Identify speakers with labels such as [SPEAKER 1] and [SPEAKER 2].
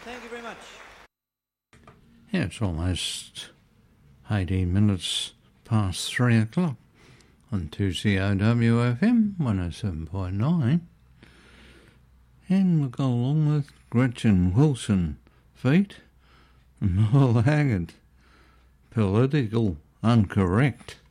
[SPEAKER 1] Thank you very much.
[SPEAKER 2] Yeah, it's almost 18 minutes past 3 o'clock on 2COWFM 107.9. And we'll go along with Gretchen Wilson, Feet, and Merle Haggard, Political Uncorrect.